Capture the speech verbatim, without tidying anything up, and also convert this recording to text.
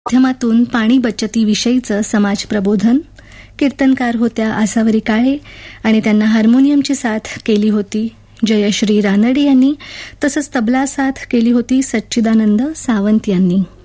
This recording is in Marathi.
माध्यमातून पाणी बचतीविषयीचं समाज प्रबोधन. कीर्तनकार होत्या आसावरी काळे आणि त्यांना हार्मोनियमची साथ केली होती जयश्री रानडे यांनी, तसंच तबला साथ केली होती सच्चिदानंद सावंत यांनी.